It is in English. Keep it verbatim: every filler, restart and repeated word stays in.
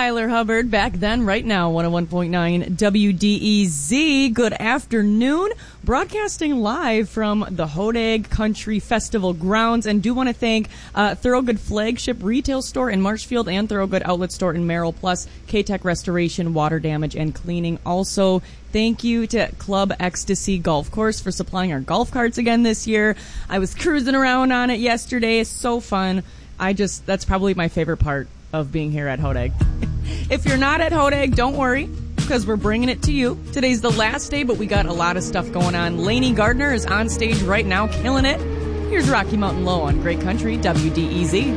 Skylar Hubbard. Back then, right now, one oh one point nine W D E Z. Good afternoon. Broadcasting live from the Hodag Country Festival grounds. And do want to thank uh, Thorogood Flagship Retail Store in Marshfield and Thorogood Outlet Store in Merrill, plus K-Tech Restoration, Water Damage, and Cleaning. Also, thank you to Club Ecstasy Golf Course for supplying our golf carts again this year. I was cruising around on it yesterday. It's so fun. I just, that's probably my favorite part of being here at Hodag. If you're not at Hodag, don't worry, because we're bringing it to you. Today's the last day, but we got a lot of stuff going on. Lainey Gardner is on stage right now, killing it. Here's Rocky Mountain Low on Great Country W D E Z.